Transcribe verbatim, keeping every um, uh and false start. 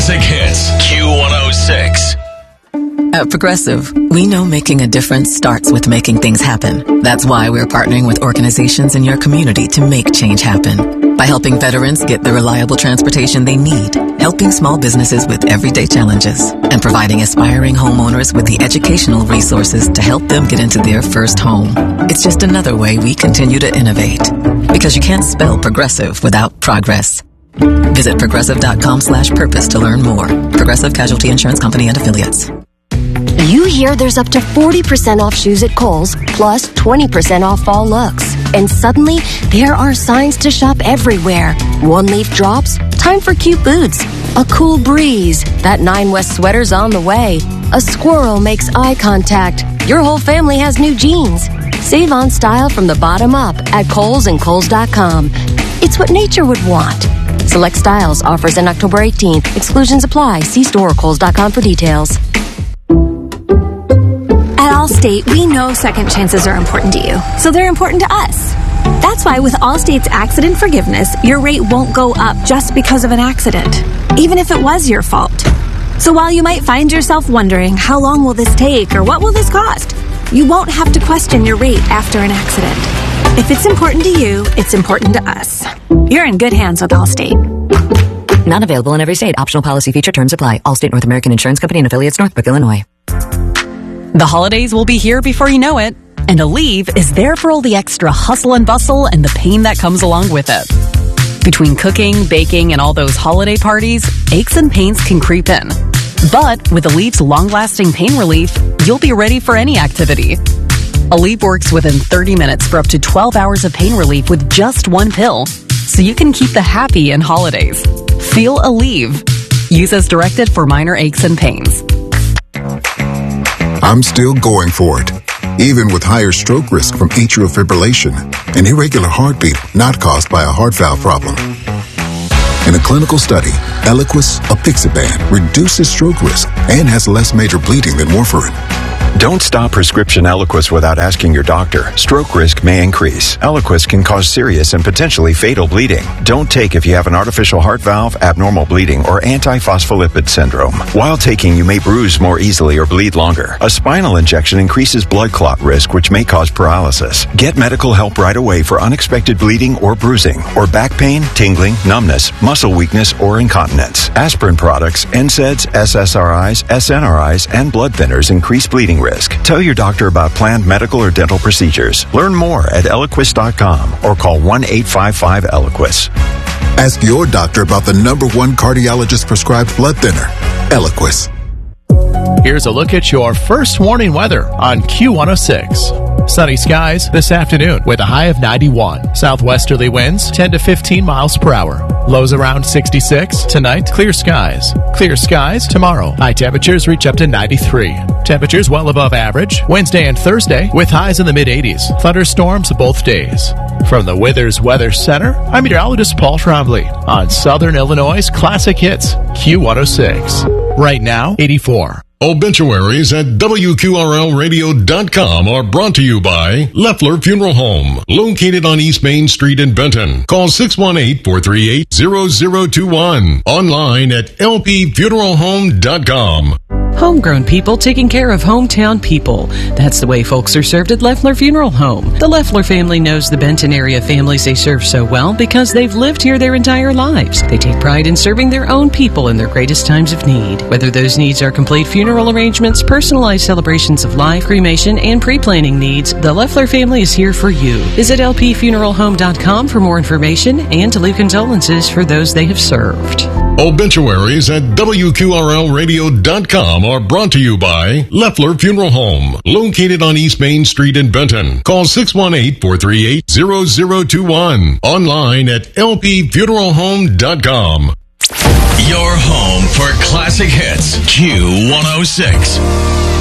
Classic Hits, Q one oh six. At Progressive, we know making a difference starts with making things happen. That's why we're partnering with organizations in your community to make change happen. By helping veterans get the reliable transportation they need, helping small businesses with everyday challenges, and providing aspiring homeowners with the educational resources to help them get into their first home. It's just another way we continue to innovate. Because you can't spell progressive without progress. Visit progressive.com slash purpose to learn more. Progressive Casualty Insurance Company and Affiliates. You hear there's up to forty percent off shoes at Kohl's, plus twenty percent off fall looks. And suddenly, there are signs to shop everywhere. One leaf drops, time for cute boots. A cool breeze, that Nine West sweater's on the way. A squirrel makes eye contact. Your whole family has new jeans. Save on style from the bottom up at Kohl's and Kohl's dot com. It's what nature would want. Select styles, offers in October eighteenth. Exclusions apply. See store or Kohl's dot com for details. At Allstate, we know second chances are important to you, so they're important to us. That's why with Allstate's accident forgiveness, your rate won't go up just because of an accident, even if it was your fault. So while you might find yourself wondering, how long will this take or what will this cost? You won't have to question your rate after an accident. If it's important to you, it's important to us. You're in good hands with Allstate. Not available in every state. Optional policy feature terms apply. Allstate North American Insurance Company and affiliates, Northbrook, Illinois. The holidays will be here before you know it, and Aleve is there for all the extra hustle and bustle and the pain that comes along with it. Between cooking, baking, and all those holiday parties, aches and pains can creep in. But with Aleve's long-lasting pain relief, you'll be ready for any activity. Aleve works within thirty minutes for up to twelve hours of pain relief with just one pill, so you can keep the happy in holidays. Feel Aleve. Use as directed for minor aches and pains. I'm still going for it, even with higher stroke risk from atrial fibrillation, an irregular heartbeat not caused by a heart valve problem. In a clinical study, Eliquis apixaban reduces stroke risk and has less major bleeding than warfarin. Don't stop prescription Eliquis without asking your doctor. Stroke risk may increase. Eliquis can cause serious and potentially fatal bleeding. Don't take if you have an artificial heart valve, abnormal bleeding, or antiphospholipid syndrome. While taking, you may bruise more easily or bleed longer. A spinal injection increases blood clot risk, which may cause paralysis. Get medical help right away for unexpected bleeding or bruising, or back pain, tingling, numbness, muscle weakness, or incontinence. Aspirin products, N SAIDs, S S R Is, S N R Is, and blood thinners increase bleeding risk. Tell your doctor about planned medical or dental procedures. Learn more at Eliquis dot com or call one eight five five Eliquis. Ask your doctor about the number one cardiologist prescribed blood thinner, Eliquis. Here's a look at your first warning weather on Q one oh six. Sunny skies this afternoon with a high of ninety-one. Southwesterly winds ten to fifteen miles per hour. Lows around sixty-six. Tonight, clear skies. Clear skies tomorrow. High temperatures reach up to ninety-three. Temperatures well above average Wednesday and Thursday with highs in the mid-eighties. Thunderstorms both days. From the Withers Weather Center, I'm meteorologist Paul Trombley on Southern Illinois' Classic Hits Q one oh six. Right now, eighty-four. Obituaries at W Q R L radio dot com are brought to you by Leffler Funeral Home, located on East Main Street in Benton. Call six one eight, four three eight, zero zero two one. Online at L P funeral home dot com. Homegrown people taking care of hometown people. That's the way folks are served at Leffler Funeral Home. The Leffler family knows the Benton area families they serve so well because they've lived here their entire lives. They take pride in serving their own people in their greatest times of need. Whether those needs are complete funeral arrangements, personalized celebrations of life, cremation, and pre-planning needs, the Leffler family is here for you. Visit L P funeral home dot com for more information and to leave condolences for those they have served. Obituaries at W Q R L radio dot com are brought to you by Leffler Funeral Home, located on East Main Street in Benton. Call six one eight, four three eight, zero zero two one. Online at L P funeral home dot com. Your home for classic hits, Q one oh six.